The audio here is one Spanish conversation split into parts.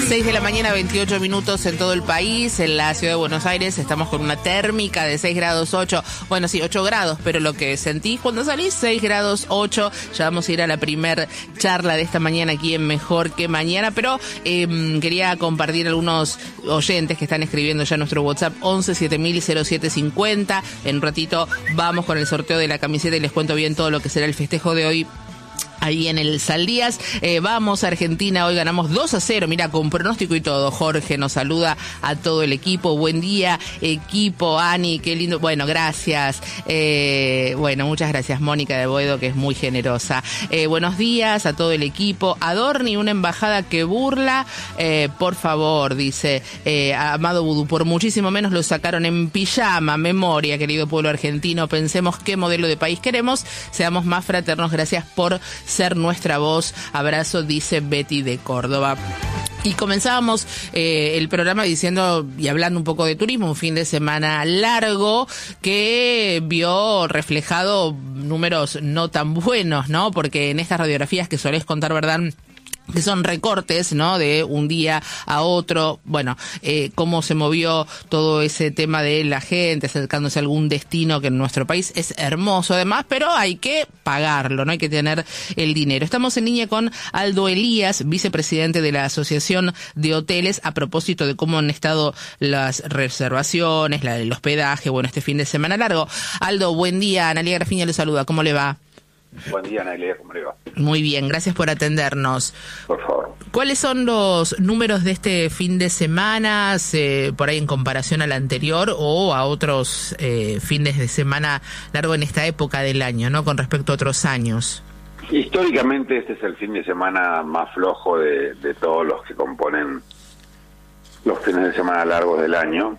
6 de la mañana, 28 minutos en todo el país. En la ciudad de Buenos Aires estamos con una térmica de 6 grados 8. Bueno, sí, 8 grados, pero lo que sentí cuando salí, 6 grados 8. Ya vamos a ir a la primer charla de esta mañana aquí en Mejor que Mañana, pero quería compartir algunos oyentes que están escribiendo ya en nuestro WhatsApp 11 7000 0750. En un ratito vamos con el sorteo de la camiseta y les cuento bien todo lo que será el festejo de hoy ahí en el Saldías. Vamos a Argentina, hoy ganamos 2-0, mira, con pronóstico y todo. Jorge nos saluda a todo el equipo. Buen día, equipo. Ani, qué lindo. Bueno, gracias. Bueno, muchas gracias, Mónica de Boedo, que es muy generosa. Buenos días a todo el equipo. Adorni, una embajada que burla. Por favor, dice Amado Vudú, por muchísimo menos lo sacaron en pijama. Memoria, querido pueblo argentino. Pensemos qué modelo de país queremos. Seamos más fraternos. Gracias por ser nuestra voz. Abrazo, dice Betty de Córdoba. Y comenzábamos el programa diciendo y hablando un poco de turismo, un fin de semana largo que vio reflejado números no tan buenos, ¿no? Porque en estas radiografías que solés contar, ¿verdad?, que son recortes, ¿no?, de un día a otro, bueno, cómo se movió todo ese tema de la gente acercándose a algún destino que en nuestro país es hermoso además, pero hay que pagarlo, ¿no? Hay que tener el dinero. Estamos en línea con Aldo Elías, vicepresidente de la Asociación de Hoteles, a propósito de cómo han estado las reservaciones, el hospedaje, bueno, este fin de semana largo. Aldo, buen día, Analia Grafiña le saluda, ¿cómo le va? Buen día, Analia, ¿cómo le va? Muy bien, gracias por atendernos. Por favor. ¿Cuáles son los números de este fin de semana, por ahí en comparación al anterior o a otros fines de semana largo en esta época del año, ¿no?, con respecto a otros años? Históricamente este es el fin de semana más flojo de todos los que componen los fines de semana largos del año.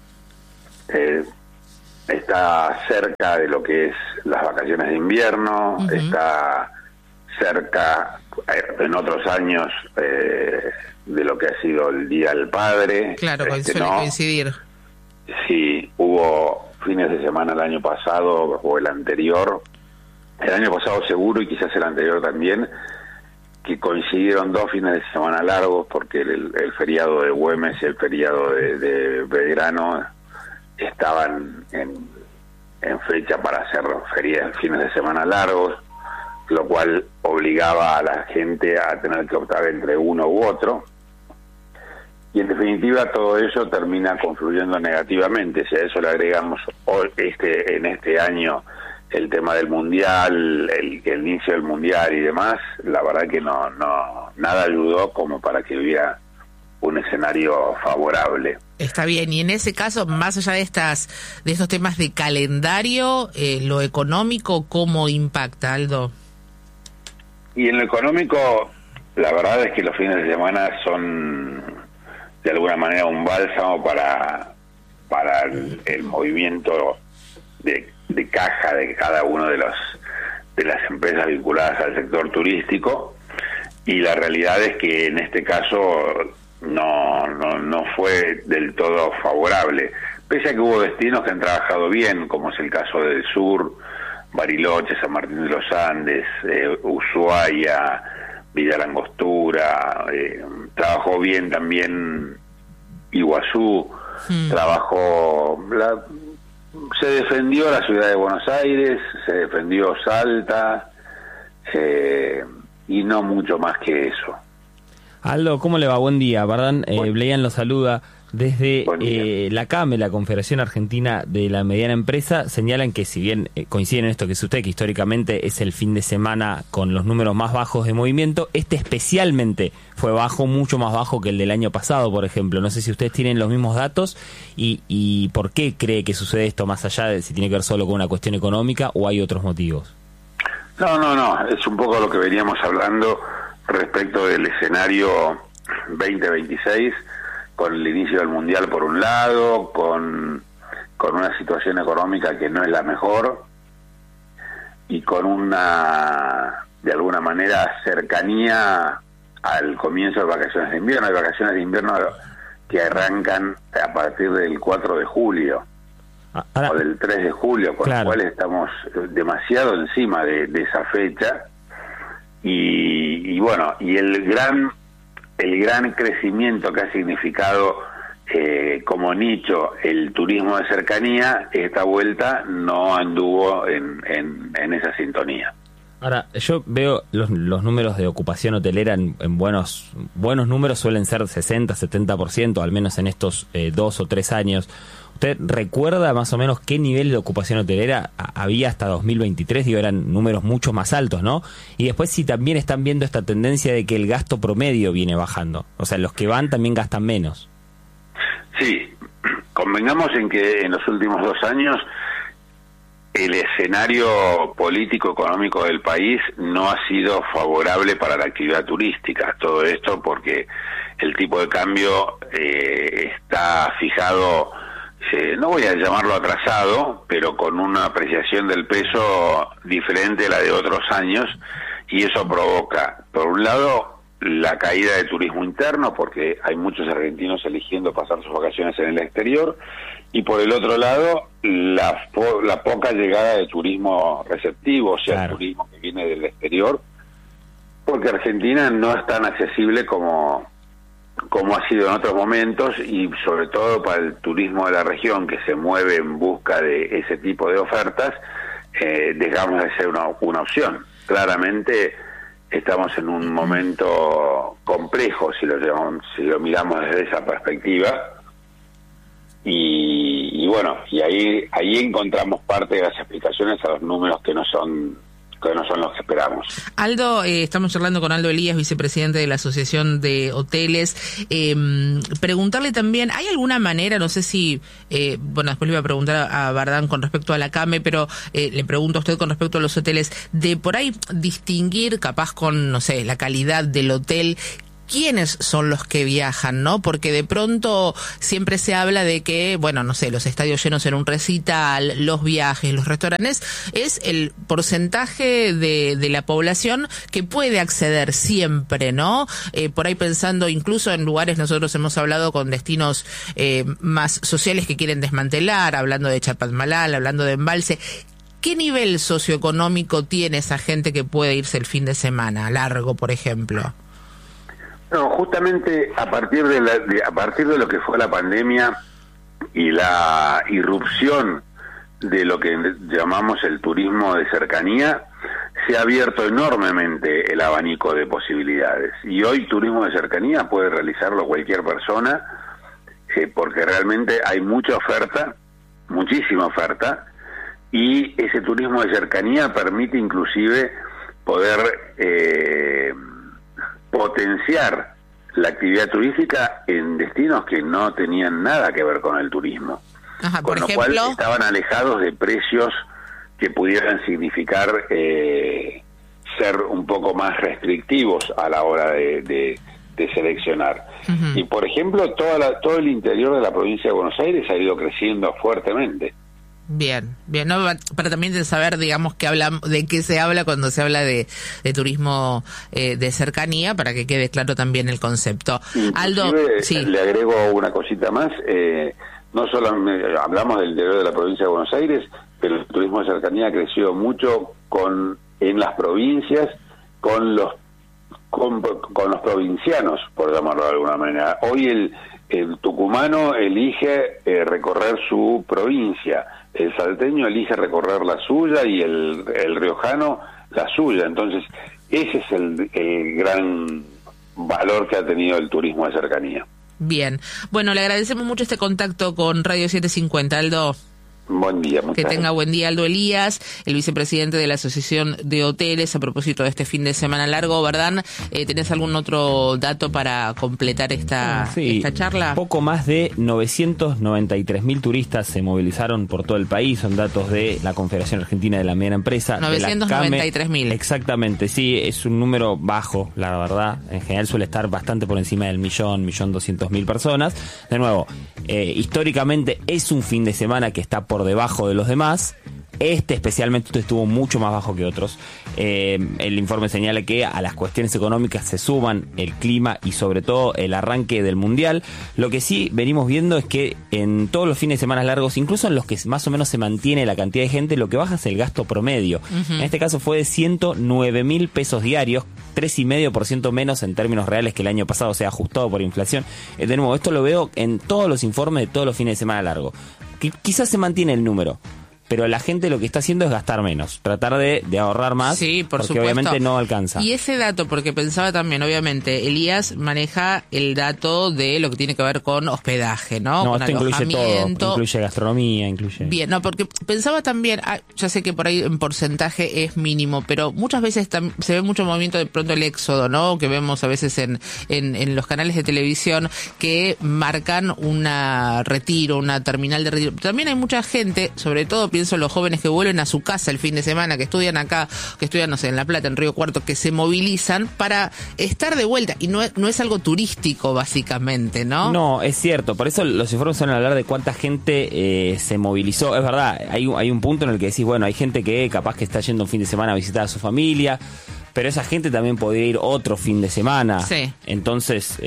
Está cerca de lo que es las vacaciones de invierno, está cerca, en otros años, de lo que ha sido el Día del Padre. Claro, suele coincidir. Sí, hubo fines de semana el año pasado o el anterior, el año pasado seguro y quizás el anterior también, que coincidieron dos fines de semana largos porque el feriado de Güemes y el feriado de Belgrano estaban en fecha para hacer fines de semana largos, lo cual obligaba a la gente a tener que optar entre uno u otro, y en definitiva todo eso termina confluyendo negativamente. Si a eso le agregamos en este año el tema del mundial, el inicio del mundial y demás, la verdad que no nada ayudó como para que hubiera un escenario favorable. Está bien, y en ese caso, más allá de estos temas de calendario, lo económico, ¿cómo impacta, Aldo? Y en lo económico, la verdad es que los fines de semana son de alguna manera un bálsamo para el movimiento de caja de cada uno de las empresas vinculadas al sector turístico, y la realidad es que en este caso no fue del todo favorable, pese a que hubo destinos que han trabajado bien, como es el caso del sur, Bariloche, San Martín de los Andes, Ushuaia, Villa Langostura, trabajó bien también Iguazú, se defendió la ciudad de Buenos Aires, se defendió Salta, y no mucho más que eso. Aldo, ¿cómo le va? Buen día. Bardan Bleian lo saluda. Desde la CAME, la Confederación Argentina de la Mediana Empresa, señalan que si bien coinciden en esto que es usted, que históricamente es el fin de semana con los números más bajos de movimiento, este especialmente fue bajo, mucho más bajo que el del año pasado, por ejemplo. No sé si ustedes tienen los mismos datos y por qué cree que sucede esto, más allá de si tiene que ver solo con una cuestión económica o hay otros motivos. No, es un poco lo que veníamos hablando respecto del escenario 2026, con el inicio del mundial por un lado, con una situación económica que no es la mejor, y con una, de alguna manera, cercanía al comienzo de vacaciones de invierno. Hay vacaciones de invierno que arrancan a partir del 4 de julio o del 3 de julio, con lo cual estamos demasiado encima de esa fecha. Y bueno, y el gran el gran crecimiento que ha significado como nicho el turismo de cercanía, esta vuelta no anduvo en esa sintonía. Ahora, yo veo los números de ocupación hotelera en buenos números, suelen ser 60-70%, al menos en estos 2 o 3 años. ¿Usted recuerda más o menos qué nivel de ocupación hotelera había hasta 2023? Digo, eran números mucho más altos, ¿no? Y después, si también están viendo esta tendencia de que el gasto promedio viene bajando. O sea, los que van también gastan menos. Sí, convengamos en que en los últimos 2 años el escenario político-económico del país no ha sido favorable para la actividad turística. Todo esto porque el tipo de cambio está fijado, no voy a llamarlo atrasado, pero con una apreciación del peso diferente a la de otros años, y eso provoca, por un lado, la caída de turismo interno, porque hay muchos argentinos eligiendo pasar sus vacaciones en el exterior, y por el otro lado, la poca llegada de turismo receptivo, o sea, claro, el turismo que viene del exterior, porque Argentina no es tan accesible como ha sido en otros momentos, y sobre todo para el turismo de la región, que se mueve en busca de ese tipo de ofertas, dejamos de ser una opción. Claramente estamos en un momento complejo, si lo miramos desde esa perspectiva, y bueno, y ahí encontramos parte de las explicaciones a los números que no son los que esperamos. Aldo, estamos charlando con Aldo Elías, vicepresidente de la Asociación de Hoteles. Preguntarle también, ¿hay alguna manera, no sé si, bueno, después le voy a preguntar a Bardán con respecto a la CAME, pero le pregunto a usted con respecto a los hoteles, de por ahí distinguir, capaz con, no sé, la calidad del hotel, ¿quiénes son los que viajan, no? Porque de pronto siempre se habla de que, bueno, no sé, los estadios llenos en un recital, los viajes, los restaurantes, es el porcentaje de la población que puede acceder siempre, ¿no? Por ahí pensando incluso en lugares, nosotros hemos hablado con destinos más sociales que quieren desmantelar, hablando de Chapatmalal, hablando de Embalse. ¿Qué nivel socioeconómico tiene esa gente que puede irse el fin de semana largo, por ejemplo? No, justamente a partir de lo que fue la pandemia y la irrupción de lo que llamamos el turismo de cercanía, se ha abierto enormemente el abanico de posibilidades. Y hoy turismo de cercanía puede realizarlo cualquier persona, porque realmente hay mucha oferta, muchísima oferta, y ese turismo de cercanía permite inclusive poder potenciar la actividad turística en destinos que no tenían nada que ver con el turismo. Ajá, con lo cual estaban alejados de precios que pudieran significar ser un poco más restrictivos a la hora de seleccionar. Uh-huh. Y por ejemplo, todo el interior de la provincia de Buenos Aires ha ido creciendo fuertemente. Bien, no, para también saber, digamos, de qué se habla cuando se habla de turismo de cercanía, para que quede claro también el concepto. Inclusive, Aldo, sí. Le agrego una cosita más. No solo hablamos del interior de la provincia de Buenos Aires, pero el turismo de cercanía ha crecido mucho en las provincias con los provincianos, por llamarlo de alguna manera. Hoy el tucumano elige recorrer su provincia, el salteño elige recorrer la suya y el riojano la suya. Entonces, ese es el gran valor que ha tenido el turismo de cercanía. Bien. Bueno, le agradecemos mucho este contacto con Radio 750, Aldo. Buen día. Que tenga buen día, Aldo Elías, el vicepresidente de la Asociación de Hoteles, a propósito de este fin de semana largo. Bardán, ¿tenés algún otro dato para completar esta charla? Poco más de 993.000 turistas se movilizaron por todo el país, son datos de la Confederación Argentina de la Mediana Empresa. 993.000. Exactamente, sí, es un número bajo, la verdad. En general suele estar bastante por encima del 1.200.000 personas. De nuevo, históricamente es un fin de semana que está por por debajo de los demás. Especialmente estuvo mucho más bajo que otros. El informe señala que a las cuestiones económicas se suman el clima y sobre todo el arranque del Mundial. Lo que sí venimos viendo es que en todos los fines de semana largos, incluso en los que más o menos se mantiene la cantidad de gente, lo que baja es el gasto promedio. En este caso fue de 109.000 pesos diarios, 3,5% menos en términos reales que el año pasado, o sea, ajustado por inflación. De nuevo, esto lo veo en todos los informes de todos los fines de semana largos. Quizás se mantiene el número, pero la gente lo que está haciendo es gastar menos, tratar de ahorrar más, sí, porque supuesto. Obviamente no alcanza. Y ese dato, porque pensaba también, obviamente, Elías maneja el dato de lo que tiene que ver con hospedaje, ¿no? No, con esto incluye todo, incluye gastronomía, incluye... Bien, no, porque pensaba también, ya sé que por ahí en porcentaje es mínimo, pero muchas veces se ve mucho movimiento de pronto el éxodo, ¿no? Que vemos a veces en los canales de televisión que marcan una terminal de retiro. También hay mucha gente, sobre todo pienso en los jóvenes que vuelven a su casa el fin de semana, que estudian acá, que estudian, no sé, en La Plata, en Río Cuarto, que se movilizan para estar de vuelta. Y no es algo turístico, básicamente, ¿no? No, es cierto. Por eso los informes van a hablar de cuánta gente se movilizó. Es verdad, hay un punto en el que decís, bueno, hay gente que capaz que está yendo un fin de semana a visitar a su familia, pero esa gente también podría ir otro fin de semana. Sí. Entonces,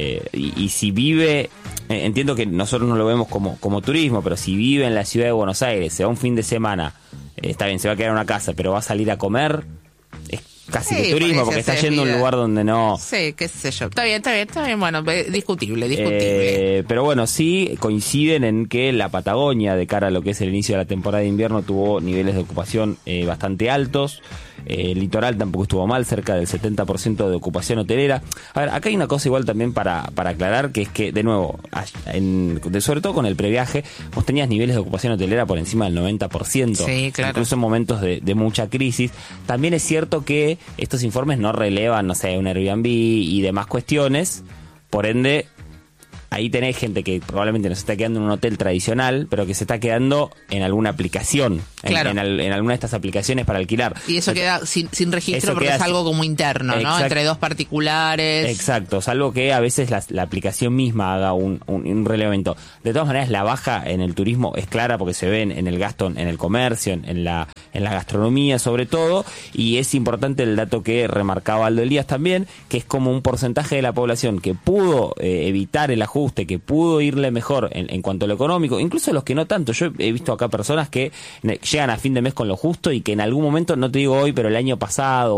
y si vive... entiendo que nosotros no lo vemos como turismo, pero si vive en la ciudad de Buenos Aires, se va un fin de semana, está bien, se va a quedar en una casa, pero va a salir a comer, es casi que turismo, porque está yendo a un lugar donde no... Sí, qué sé yo. Está bien, bueno, discutible. Pero bueno, sí coinciden en que la Patagonia, de cara a lo que es el inicio de la temporada de invierno, tuvo niveles de ocupación bastante altos. El litoral tampoco estuvo mal, cerca del 70% de ocupación hotelera. A ver, acá hay una cosa igual también para aclarar, que es que, de nuevo, sobre todo con el previaje, vos tenías niveles de ocupación hotelera por encima del 90%. Sí, claro. Incluso en momentos de mucha crisis. También es cierto que estos informes no relevan, no sé, un Airbnb y demás cuestiones. Por ende, ahí tenés gente que probablemente no se está quedando en un hotel tradicional, pero que se está quedando en alguna aplicación, claro, en alguna de estas aplicaciones para alquilar. Y eso queda sin registro porque es algo como interno, ¿no? Entre dos particulares. Exacto, salvo que a veces la aplicación misma haga un relevamiento. De todas maneras, la baja en el turismo es clara porque se ve en el gasto, en el comercio, en la gastronomía sobre todo, y es importante el dato que remarcaba Aldo Elías también, que es como un porcentaje de la población que pudo evitar el ajuste, que pudo irle mejor en cuanto a lo económico, incluso los que no tanto. Yo he visto acá personas que llegan a fin de mes con lo justo y que en algún momento, no te digo hoy, pero el año pasado